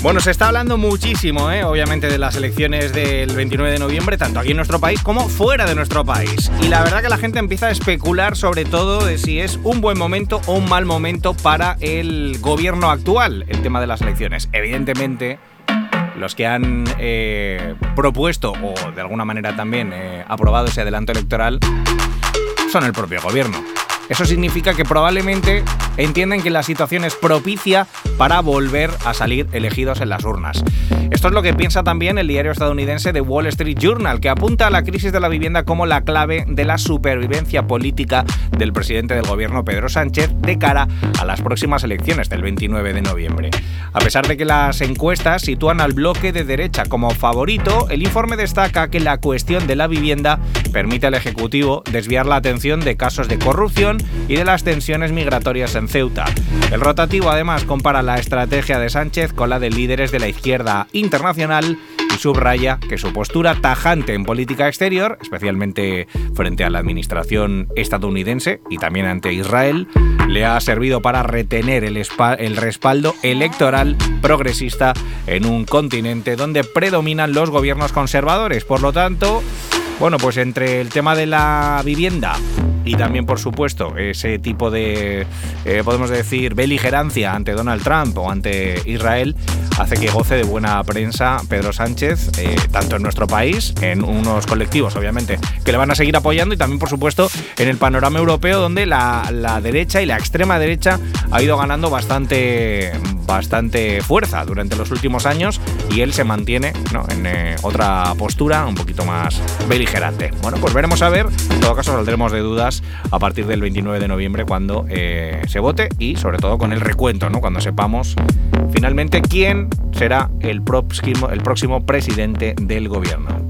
Bueno, se está hablando muchísimo, obviamente, de las elecciones del 29 de noviembre, tanto aquí en nuestro país como fuera de nuestro país. Y la verdad que la gente empieza a especular sobre todo de si es un buen momento o un mal momento para el gobierno actual, el tema de las elecciones. Evidentemente, los que han propuesto o de alguna manera también aprobado ese adelanto electoral son el propio gobierno. Eso significa que probablemente entienden que la situación es propicia para volver a salir elegidos en las urnas. Esto es lo que piensa también el diario estadounidense The Wall Street Journal, que apunta a la crisis de la vivienda como la clave de la supervivencia política del presidente del gobierno, Pedro Sánchez, de cara a las próximas elecciones del 29 de noviembre. A pesar de que las encuestas sitúan al bloque de derecha como favorito, el informe destaca que la cuestión de la vivienda permite al Ejecutivo desviar la atención de casos de corrupción y de las tensiones migratorias en Ceuta. El rotativo además compara la estrategia de Sánchez con la de líderes de la izquierda internacional y subraya que su postura tajante en política exterior, especialmente frente a la administración estadounidense y también ante Israel, le ha servido para retener el respaldo electoral progresista en un continente donde predominan los gobiernos conservadores. Por lo tanto, bueno, pues entre el tema de la vivienda y también, por supuesto, ese tipo de, podemos decir, beligerancia ante Donald Trump o ante Israel, hace que goce de buena prensa Pedro Sánchez, tanto en nuestro país, en unos colectivos, obviamente, que le van a seguir apoyando, y también, por supuesto, en el panorama europeo, donde la derecha y la extrema derecha ha ido ganando bastante fuerza durante los últimos años, y él se mantiene, ¿no?, en otra postura un poquito más beligerante. Bueno, pues veremos a ver. En todo caso, saldremos de dudas a partir del 29 de noviembre cuando se vote, y sobre todo con el recuento, ¿no?, cuando sepamos finalmente quién será el próximo presidente del gobierno.